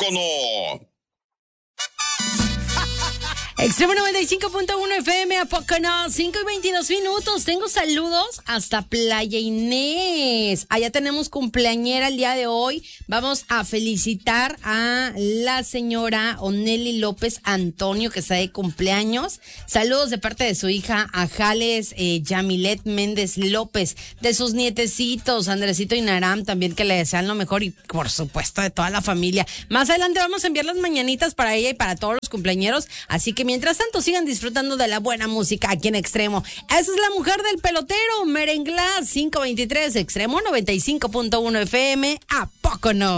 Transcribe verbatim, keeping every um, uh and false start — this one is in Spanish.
poco no? Extremo noventa y cinco punto uno F M, ¿a poco no? cinco y veintidós minutos. Tengo saludos hasta Playa Inés. Allá tenemos cumpleañera el día de hoy. Vamos a felicitar a la señora Oneli López Antonio, que está de cumpleaños. Saludos de parte de su hija Ajales eh, Yamilet Méndez López, de sus nietecitos Andresito y Naram, también que le desean lo mejor, y por supuesto de toda la familia. Más adelante vamos a enviar las mañanitas para ella y para todos los cumpleañeros, así que mientras tanto, sigan disfrutando de la buena música aquí en Extremo. Esa es la mujer del pelotero, Merenglás, cinco veintitrés, Extremo noventa y cinco punto uno F M. ¿A poco no?